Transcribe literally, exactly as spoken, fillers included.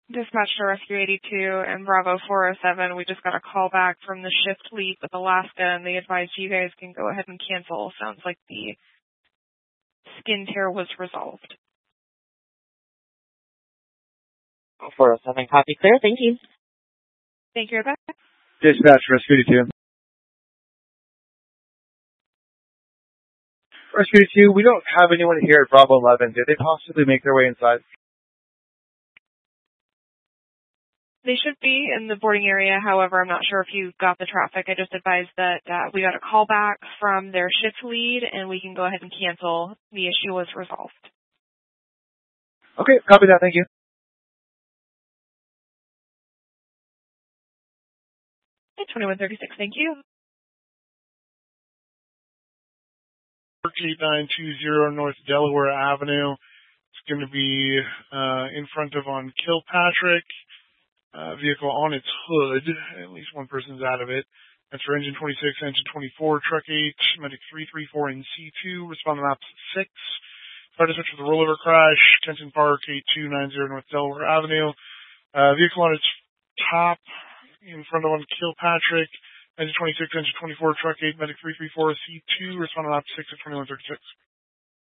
Dispatch to Rescue eighty-two and Bravo four oh seven. We just got a call back from the shift lead with Alaska, and they advised you guys can go ahead and cancel. Sounds like the skin tear was resolved. four oh seven, copy clear. Thank you. Thank you, Rebecca. Dispatch Rescue eighty-two. Rescue eighty-two, we don't have anyone here at Bravo eleven. Did they possibly make their way inside? They should be in the boarding area. However, I'm not sure if you got the traffic. I just advised that uh, we got a call back from their shift lead, and we can go ahead and cancel. The issue was resolved. Okay, copy that. Thank you. twenty-one thirty-six, thank you. eight nine two zero North Delaware Avenue. It's going to be uh, in front of on Kilpatrick. Uh, vehicle on its hood. At least one person's out of it. That's for engine twenty-six, engine twenty-four, truck eight, medic three three four in C two. Respond to map six. Fire dispatch for the rollover crash. Kenton Park, eight two nine zero North Delaware Avenue. Uh, vehicle on its top in front of on Kilpatrick. Engine twenty-six, engine twenty-four, truck eight, medic three three four, C two. Respond to map six at twenty-one thirty-six.